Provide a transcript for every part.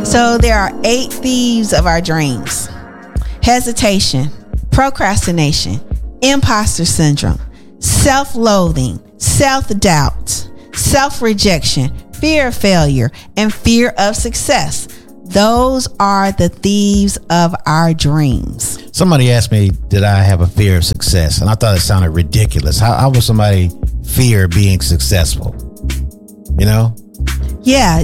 So there are 8 thieves of our dreams: hesitation, procrastination, imposter syndrome, self-loathing, self-doubt, self-rejection, fear of failure, and fear of success. Those are the thieves of our dreams. Somebody asked me, did I have a fear of success? And I thought it sounded ridiculous. How would somebody fear being successful? You know? Yeah,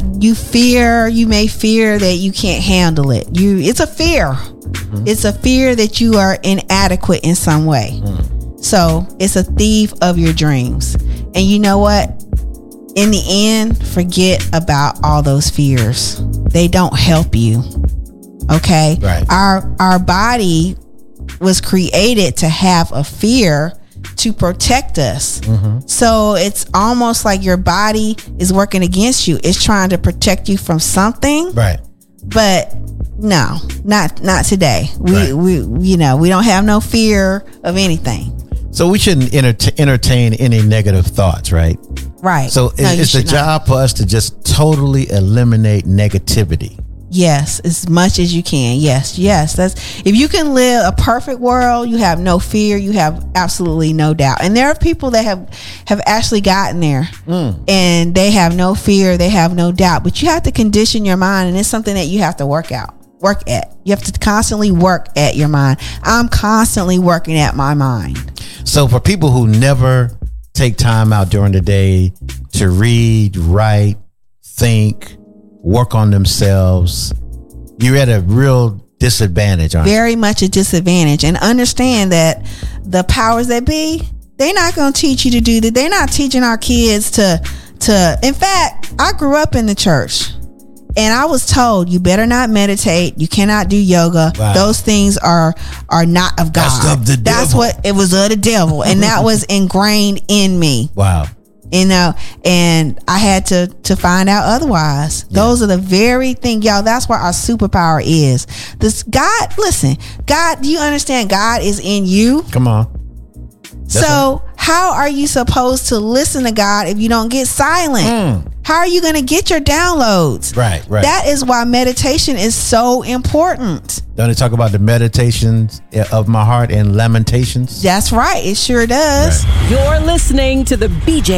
you may fear that you can't handle it. It's a fear. Mm-hmm. It's a fear that you are inadequate in some way. So it's a thief of your dreams. And you know what? In the end, forget about all those fears. They don't help you. Okay? Right. Our body was created to have a fear to protect us. Mm-hmm. So it's almost like your body is working against you. It's trying to protect you from something. Right. But no, not today. We don't have no fear of anything. So we shouldn't entertain any negative thoughts, right? Right. So it's the job for us to just totally eliminate negativity. Yes, as much as you can. Yes. That's if you can live a perfect world, you have no fear, you have absolutely no doubt. And there are people that have actually gotten there, and they have no fear, they have no doubt. But you have to condition your mind, and it's something that you have to work at. You have to constantly work at your mind. I'm constantly working at my mind. So for people who never take time out during the day to read, write, think, work on themselves, you're at a real disadvantage, aren't you? Very much a disadvantage. And understand that the powers that be, they're not going to teach you to do that. They're not teaching our kids to in fact, I grew up in the church, and I was told, you better not meditate, you cannot do yoga. Wow. Those things are not of God. That's of the devil. That's what it was, of the devil. And that was ingrained in me. Wow. You know, and I had to find out otherwise. Yeah. Those are the very thing, y'all. That's what our superpower is. This God, listen, God, do you understand? God is in you. Come on. So how are you supposed to listen to God if you don't get silent? How are you going to get your downloads? Right. That is why meditation is so important. Don't they talk about the meditations of my heart and Lamentations? That's right. It sure does. Right. You're listening to the BJ